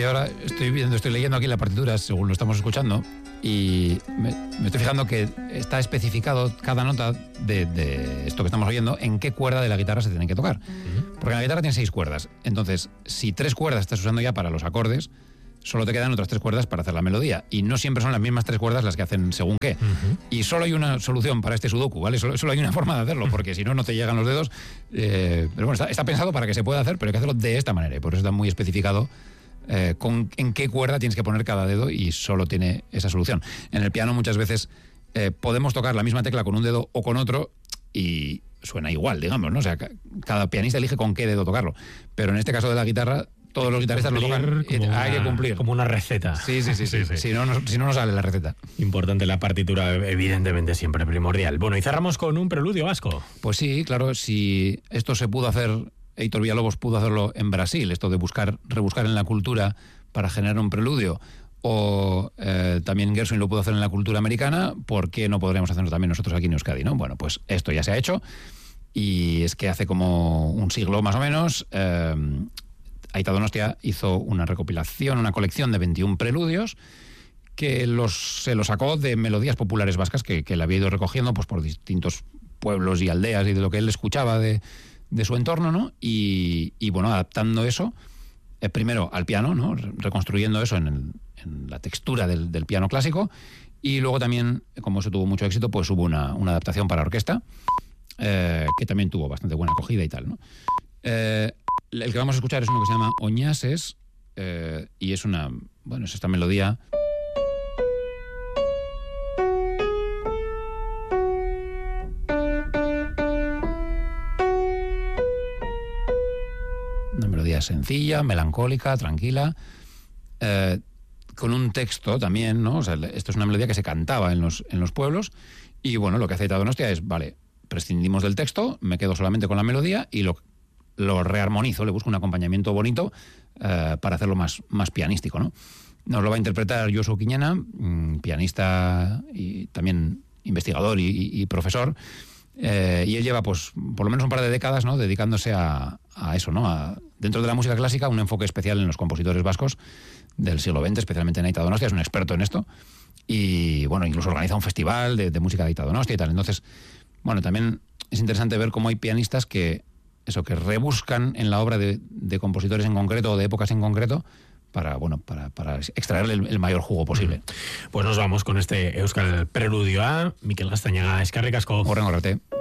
ahora estoy leyendo aquí la partitura según lo estamos escuchando y me estoy fijando que está especificado cada nota de esto que estamos oyendo en qué cuerda de la guitarra se tiene que tocar. Porque la guitarra tiene 6 cuerdas. Entonces, si 3 cuerdas estás usando ya para los acordes, solo te quedan otras 3 cuerdas para hacer la melodía. Y no siempre son las mismas 3 cuerdas las que hacen según qué. Y solo hay una solución para este sudoku, ¿vale? Solo hay una forma de hacerlo, porque si no, no te llegan los dedos. Pero bueno, está pensado para que se pueda hacer, pero hay que hacerlo de esta manera. Y por eso está muy especificado en qué cuerda tienes que poner cada dedo y solo tiene esa solución. En el piano muchas veces podemos tocar la misma tecla con un dedo o con otro y suena igual, digamos, ¿no? O sea, cada pianista elige con qué dedo tocarlo. Pero en este caso de la guitarra, todos los guitarristas lo tocan, hay que cumplir. Como una receta. Sí. Si no sale la receta. Importante la partitura, evidentemente siempre primordial. Bueno, y cerramos con un preludio vasco. Pues sí, claro, si esto se pudo hacer, Heitor Villalobos pudo hacerlo en Brasil, esto de rebuscar en la cultura para generar un preludio, o también Gershwin lo pudo hacer en la cultura americana, ¿por qué no podríamos hacerlo también nosotros aquí en Euskadi, ¿no? Bueno, pues esto ya se ha hecho, y es que hace como un siglo más o menos, Aita Donostia hizo una recopilación, una colección de 21 preludios que se los sacó de melodías populares vascas que él había ido recogiendo pues por distintos pueblos y aldeas y de lo que él escuchaba de su entorno, ¿no? Y bueno, adaptando eso primero al piano, ¿no? Reconstruyendo eso en la textura del piano clásico, y luego también, como eso tuvo mucho éxito, pues hubo una adaptación para orquesta que también tuvo bastante buena acogida y tal, ¿no? El que vamos a escuchar es uno que se llama Oñases, y es es esta melodía. Una melodía sencilla, melancólica, tranquila, con un texto también, ¿no? O sea, esto es una melodía que se cantaba en los pueblos, y bueno, lo que hace Aita Donostia es, vale, prescindimos del texto, me quedo solamente con la melodía y lo rearmonizo, le busco un acompañamiento bonito para hacerlo más pianístico, ¿no? Nos lo va a interpretar Josu Quiñana, pianista y también investigador y profesor, y él lleva pues por lo menos un par de décadas, ¿no? Dedicándose a eso, ¿no? Dentro de la música clásica, un enfoque especial en los compositores vascos del siglo XX, especialmente en Aita Donostia, es un experto en esto, y bueno, incluso organiza un festival de música de Aita Donostia y tal. Entonces, bueno, también es interesante ver cómo hay pianistas que rebuscan en la obra de compositores en concreto o de épocas en concreto para extraerle el mayor jugo posible. Pues nos vamos con este Euskal Preludio a Mikel Gaztañaga. Eskerrik asko. Horren horrete.